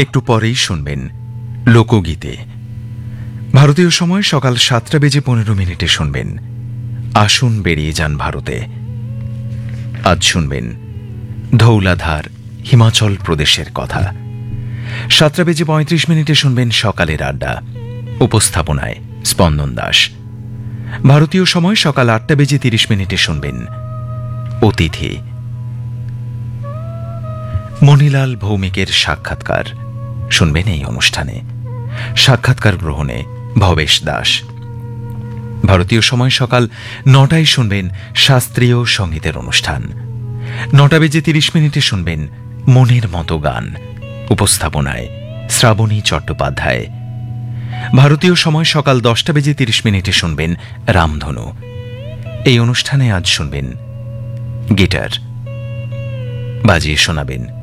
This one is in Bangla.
একটু পরেই শুনবেন লোকগীতে। ভারতীয় সময় সকাল 7:15 শুনবেন আসুন বেরিয়ে যান ভারতে। আজ শুনবেন ধৌলাধার হিমাচল প্রদেশের কথা। 7:35 শুনবেন সকালের আড্ডা। উপস্থাপনায় স্পন্দন দাস। ভারতীয় সময় সকাল 8:30 শুনবেন অতিথি। মণিলাল ভৌমিকের সাক্ষাৎকার শুনবেন এই অনুষ্ঠানে। সাক্ষাৎকার গ্রহণে ভবেশ দাস। ভারতীয় সময় সকাল 9টায় শুনবেন শাস্ত্রীয় সঙ্গীতের অনুষ্ঠান। 9:30 শুনবেন মনের মতো গান। উপস্থাপনায় শ্রাবণী চট্টোপাধ্যায়। ভারতীয় সময় সকাল 10:30 শুনবেন রামধনু। এই অনুষ্ঠানে আজ শুনবেন গিটার বাজিয়ে শোনাবেন